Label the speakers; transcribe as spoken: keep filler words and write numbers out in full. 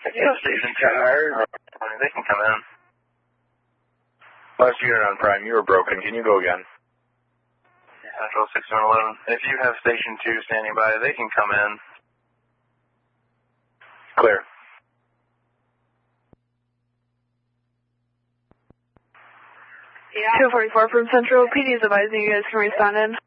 Speaker 1: You have Station two. They can come in.
Speaker 2: Last unit on Prime, you were broken. Can you go again?
Speaker 1: Central six one one. If you have Station two standing by, they can come in.
Speaker 2: Clear.
Speaker 3: two forty-four from Central. P D is advising you guys can respond in.